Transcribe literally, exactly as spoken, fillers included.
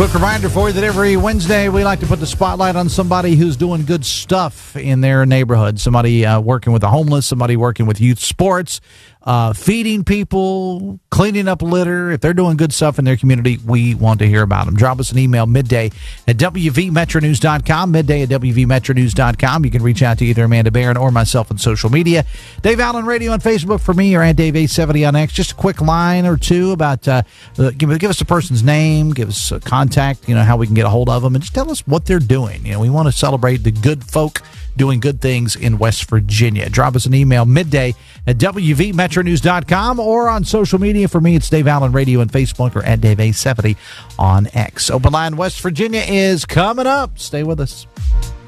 Quick reminder for you that every Wednesday we like to put the spotlight on somebody who's doing good stuff in their neighborhood. Somebody uh, working with the homeless, somebody working with youth sports, uh, feeding people, cleaning up litter. If they're doing good stuff in their community, we want to hear about them. Drop us an email midday at W V metro news dot com, midday at W V metro news dot com. You can reach out to either Amanda Barron or myself on social media. Dave Allen Radio on Facebook for me, or at Dave eight seventy on X. Just a quick line or two about, uh, give, give us a person's name, give us a contact, you know, how we can get a hold of them, and just tell us what they're doing. You know, we want to celebrate the good folk doing good things in West Virginia. Drop us an email midday at W V metro news dot com, or on social media. For me, it's Dave Allen Radio on Facebook, or at Dave eight seventy on X. Open Line West Virginia is coming up. Stay with us.